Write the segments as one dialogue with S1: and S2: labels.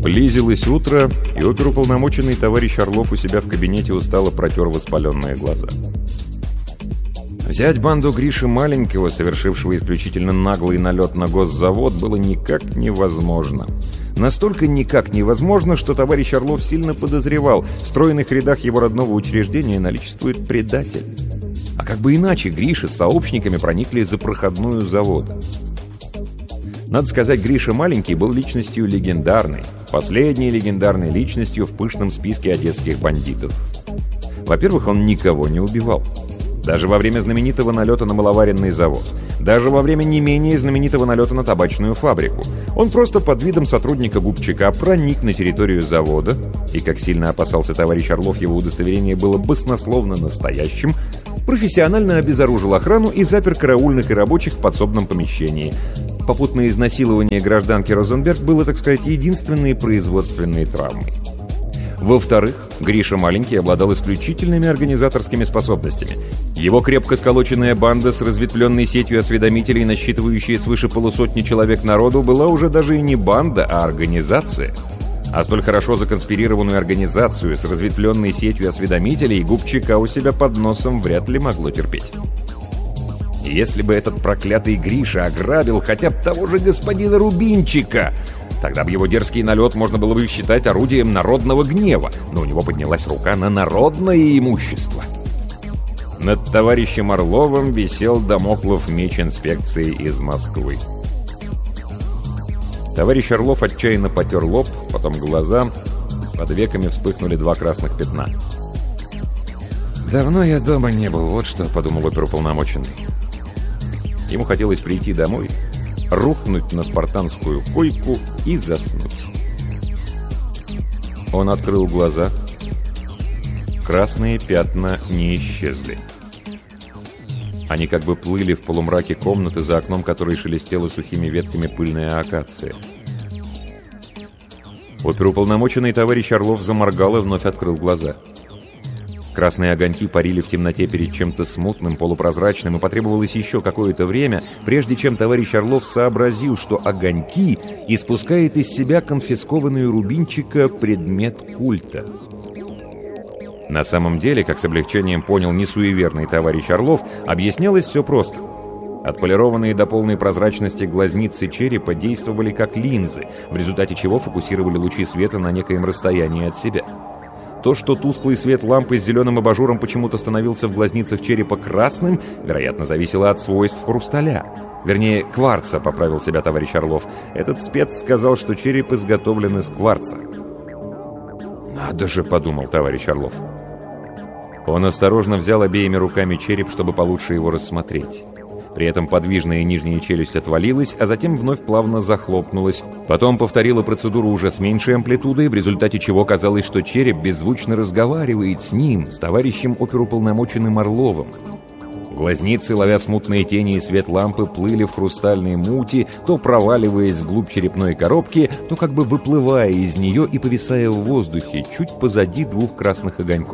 S1: Близилось утро, и оперуполномоченный товарищ Орлов у себя в кабинете устало протер воспаленные глаза. Взять банду Гриши Маленького, совершившего исключительно наглый налет на госзавод, было никак невозможно. Настолько никак невозможно, что товарищ Орлов сильно подозревал, в стройных рядах его родного учреждения наличествует предатель. А как бы иначе Гриша с сообщниками проникли за проходную завода? Надо сказать, Гриша Маленький был личностью легендарной, последней легендарной личностью в пышном списке одесских бандитов. Во-первых, он никого не убивал. Даже во время знаменитого налета на маловаренный завод. Даже во время не менее знаменитого налета на табачную фабрику. Он просто под видом сотрудника губчака проник на территорию завода, и, как сильно опасался товарищ Орлов, его удостоверение было баснословно настоящим, профессионально обезоружил охрану и запер караульных и рабочих в подсобном помещении. Попутное изнасилование гражданки Розенберг было, так сказать, единственной производственной травмой. Во-вторых, Гриша Маленький обладал исключительными организаторскими способностями. Его крепко сколоченная банда с разветвленной сетью осведомителей, насчитывающая свыше полусотни человек народу, была уже даже и не банда, а организация. А столь хорошо законспирированную организацию с разветвленной сетью осведомителей губчака у себя под носом вряд ли могло терпеть. И если бы этот проклятый Гриша ограбил хотя бы того же господина Рубинчика, тогда бы его дерзкий налет можно было бы считать орудием народного гнева, но у него поднялась рука на народное имущество. Над товарищем Орловым висел дамоклов меч инспекции из Москвы. Товарищ Орлов отчаянно потер лоб, потом глаза, под веками вспыхнули 2 красных пятна. «Давно я дома не был, вот что», — подумал оперуполномоченный. Ему хотелось прийти домой, рухнуть на спартанскую койку и заснуть. Он открыл глаза. Красные пятна не исчезли. Они как бы плыли в полумраке комнаты, за окном которой шелестела сухими ветками пыльная акация. Оперуполномоченный товарищ Орлов заморгал и вновь открыл глаза. Красные огоньки парили в темноте перед чем-то смутным, полупрозрачным, и потребовалось еще какое-то время, прежде чем товарищ Орлов сообразил, что огоньки испускает из себя конфискованный у Рубинчика предмет культа. На самом деле, как с облегчением понял несуеверный товарищ Орлов, объяснялось все просто. Отполированные до полной прозрачности глазницы черепа действовали как линзы, в результате чего фокусировали лучи света на некоем расстоянии от себя. То, что тусклый свет лампы с зеленым абажуром почему-то становился в глазницах черепа красным, вероятно, зависело от свойств хрусталя. Вернее, кварца, поправил себя товарищ Орлов. Этот спец сказал, что череп изготовлен из кварца. «Надо же», — подумал товарищ Орлов. Он осторожно взял обеими руками череп, чтобы получше его рассмотреть. При этом подвижная нижняя челюсть отвалилась, а затем вновь плавно захлопнулась. Потом повторила процедуру уже с меньшей амплитудой, в результате чего казалось, что череп беззвучно разговаривает с ним, с товарищем оперуполномоченным Орловым. Глазницы, ловя смутные тени и свет лампы, плыли в хрустальной мути, то проваливаясь вглубь черепной коробки, то как бы выплывая из нее и повисая в воздухе, чуть позади 2 красных огоньков.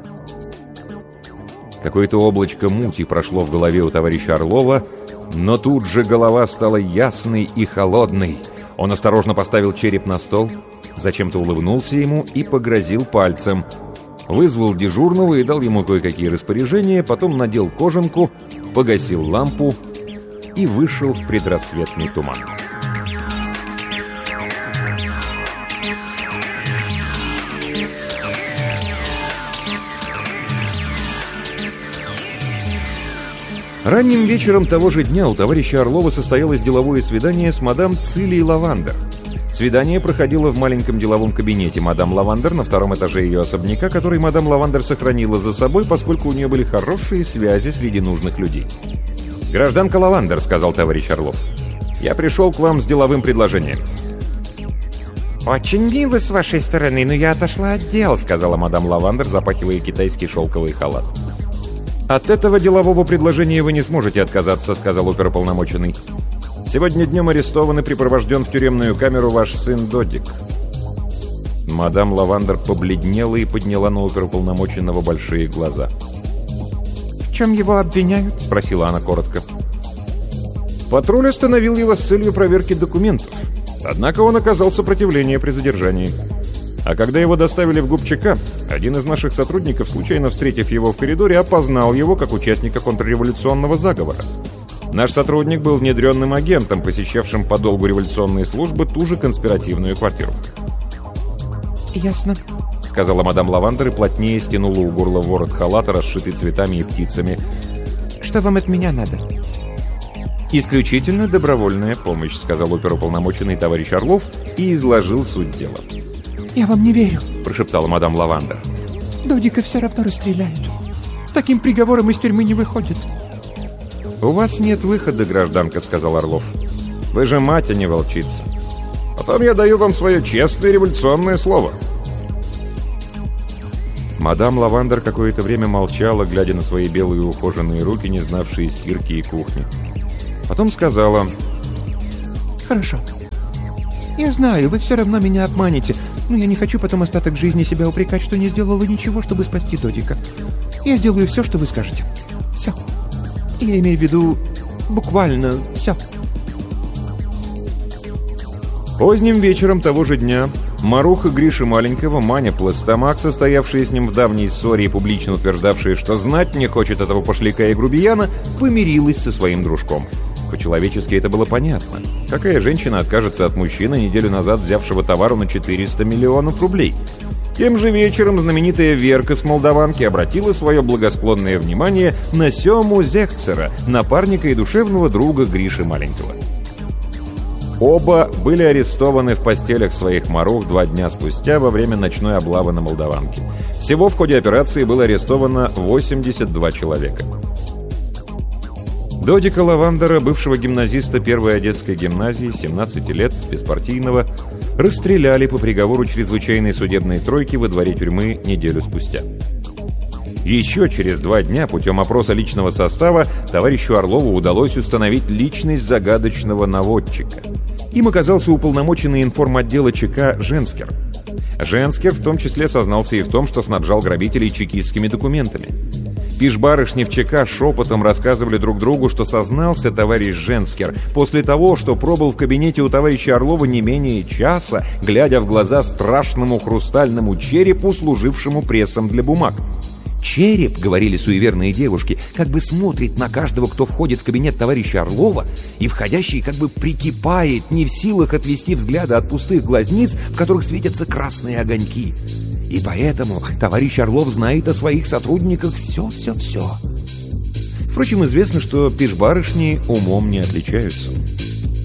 S1: Какое-то облачко мути прошло в голове у товарища Орлова, но тут же голова стала ясной и холодной. Он осторожно поставил череп на стол, зачем-то улыбнулся ему и погрозил пальцем. Вызвал дежурного и дал ему кое-какие распоряжения, потом надел кожанку, погасил лампу и вышел в предрассветный туман. Ранним вечером того же дня у товарища Орлова состоялось деловое свидание с мадам Цилией Лавандер. Свидание проходило в маленьком деловом кабинете мадам Лавандер на 2-м этаже ее особняка, который мадам Лавандер сохранила за собой, поскольку у нее были хорошие связи среди нужных людей. «Гражданка Лавандер», — сказал товарищ Орлов, — «я пришел к вам с деловым предложением».
S2: «Очень мило с вашей стороны, но я отошла от дел», — сказала мадам Лавандер, запахивая китайский шелковый халат.
S1: «От этого делового предложения вы не сможете отказаться», — сказал оперуполномоченный. «Сегодня днем арестован и припровожден в тюремную камеру ваш сын Додик». Мадам Лавандер побледнела и подняла на оперуполномоченного большие глаза.
S2: «В чем его обвиняют?» —
S1: спросила она коротко. «Патруль остановил его с целью проверки документов. Однако он оказал сопротивление при задержании. А когда его доставили в ГУП-ЧК, один из наших сотрудников, случайно встретив его в коридоре, опознал его как участника контрреволюционного заговора. Наш сотрудник был внедренным агентом, посещавшим по долгу революционной службы ту же конспиративную квартиру.
S2: «Ясно»,
S1: — сказала мадам Лавандер и плотнее стянула у горла ворот халата, расшитый цветами и птицами.
S2: «Что вам от меня надо?»
S1: «Исключительно добровольная помощь», — сказал оперуполномоченный товарищ Орлов и изложил суть дела.
S2: «Я вам не верю»,
S1: — прошептала мадам Лавандер.
S2: «Додика все равно расстреляют. С таким приговором из тюрьмы не выходит».
S1: «У вас нет выхода, гражданка», — сказал Орлов. «Вы же мать, а не волчица. Потом я даю вам свое честное революционное слово». Мадам Лавандер какое-то время молчала, глядя на свои белые ухоженные руки, не знавшие стирки и кухни. Потом сказала:
S2: «Хорошо. Я знаю, вы все равно меня обманете, но я не хочу потом остаток жизни себя упрекать, что не сделала ничего, чтобы спасти Додика. Я сделаю все, что вы скажете. Все. Я имею в виду буквально все».
S1: Поздним вечером того же дня Маруха Гриши Маленького, Маня Пластомак, состоявшие с ним в давней ссоре и публично утверждавшие, что знать не хочет этого пошляка и грубияна, помирилась со своим дружком. По-человечески это было понятно. Какая женщина откажется от мужчины, неделю назад взявшего товару на 400 миллионов рублей? Тем же вечером знаменитая Верка с Молдаванки обратила свое благосклонное внимание на Сему Зехцера, напарника и душевного друга Гриши Маленького. Оба были арестованы в постелях своих марух 2 дня спустя во время ночной облавы на Молдаванке. Всего в ходе операции было арестовано 82 человека. Додика Лавандера, бывшего гимназиста первой Одесской гимназии, 17 лет, беспартийного, расстреляли по приговору чрезвычайной судебной тройки во дворе тюрьмы неделю спустя. Еще через 2 дня путем опроса личного состава товарищу Орлову удалось установить личность загадочного наводчика. Им оказался уполномоченный информотдела ЧК Женскер. Женскер в том числе сознался и в том, что снабжал грабителей чекистскими документами. Пижбарышни в ЧК шепотом рассказывали друг другу, что сознался товарищ Женскер после того, что пробыл в кабинете у товарища Орлова не менее часа, глядя в глаза страшному хрустальному черепу, служившему прессом для бумаг. «Череп, — говорили суеверные девушки, — как бы смотрит на каждого, кто входит в кабинет товарища Орлова, и входящий как бы прикипает, не в силах отвести взгляда от пустых глазниц, в которых светятся красные огоньки. И поэтому товарищ Орлов знает о своих сотрудниках все». Впрочем, известно, что пижбарышни умом не отличаются.